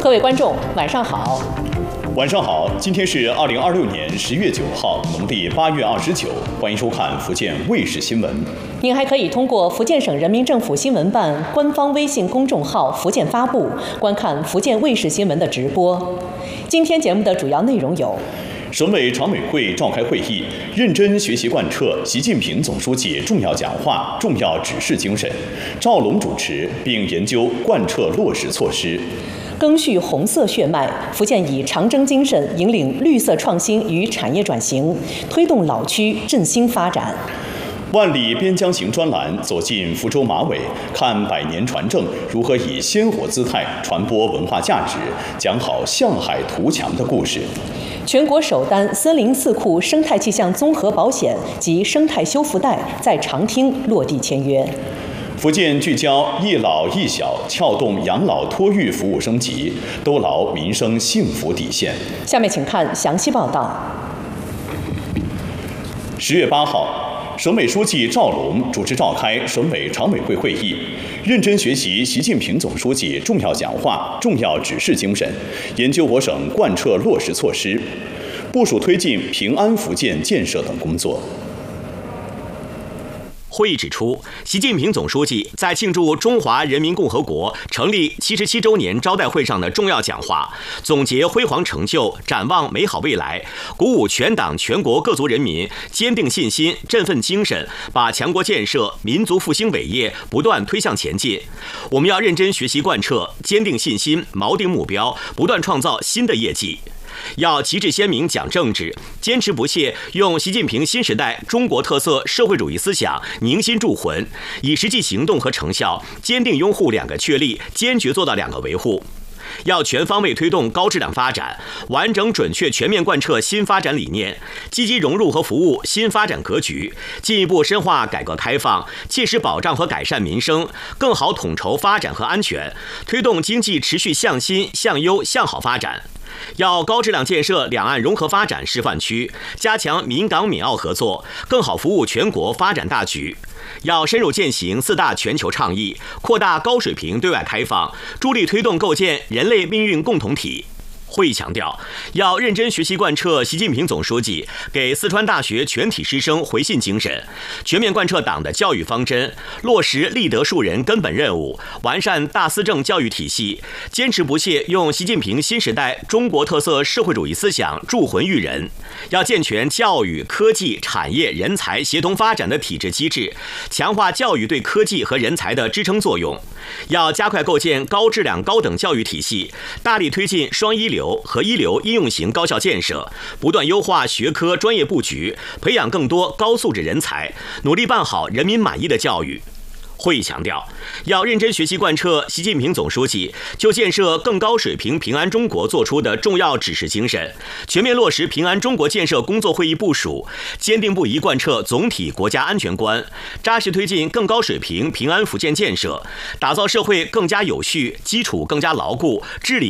各位观众，晚上好。 晚上好，今天是2026年10月9号，农历8月29，欢迎收看福建卫视新闻。 您还可以通过福建省人民政府新闻办官方微信公众号“福建发布”观看福建卫视新闻的直播。今天节目的主要内容有： 省委常委会召开会议，认真学习贯彻习近平总书记重要讲话、重要指示精神，赵龙主持并研究贯彻落实措施。 赓续红色血脉，福建以长征精神引领绿色创新与产业转型，推动老区振兴发展。 万里边疆行专栏走进福州马尾，看百年传承如何以鲜活姿态传播文化价值，讲好向海图强的故事。 全国首单森林四库生态气象综合保险及生态修复带在长汀落地签约。 福建聚焦一老一小，撬动养老托育服务升级，兜牢民生幸福底线。 下面请看详细报道。 10月8号，省委书记赵龙主持召开省委常委会会议，认真学习习近平总书记重要讲话、重要指示精神，研究我省贯彻落实措施，部署推进平安福建建设等工作。 会议指出，习近平总书记在庆祝中华人民共和国成立77周年招待会上的重要讲话，总结辉煌成就，展望美好未来，鼓舞全党全国各族人民坚定信心、振奋精神，把强国建设、民族复兴伟业不断推向前进。我们要认真学习贯彻，坚定信心，锚定目标，不断创造新的业绩。要旗帜鲜明讲政治，坚持不懈用习近平新时代中国特色社会主义思想凝心铸魂，以实际行动和成效坚定拥护两个确立，坚决做到两个维护。要全方位推动高质量发展，完整准确全面贯彻新发展理念，积极融入和服务新发展格局，进一步深化改革开放，切实保障和改善民生，更好统筹发展和安全，推动经济持续向新、向优、向好发展。要高质量建设两岸融合发展示范区，加强闽港闽澳合作，更好服务全国发展大局。要深入践行4大全球倡议，扩大高水平对外开放，助力推动构建人类命运共同体。会议强调，要认真学习贯彻习近平总书记给四川大学全体师生回信精神，全面贯彻党的教育方针，落实立德树人根本任务，完善大思政教育体系，坚持不懈用习近平新时代中国特色社会主义思想铸魂育人。要健全教育、科技、产业、人才协同发展的体制机制，强化教育对科技和人才的支撑作用。要加快构建高质量高等教育体系，大力推进双一流和一流应用型高校建设，不断优化学科专业布局，培养更多高素质人才，努力办好人民满意的教育。会议强调，要认真学习贯彻习近平总书记就建设更高水平平安中国作出的重要指示精神，全面落实平安中国建设工作会议部署，坚定不移贯彻总体国家安全观，扎实推进更高水平平安福建建设，打造社会更加有序、基础更加牢固、治理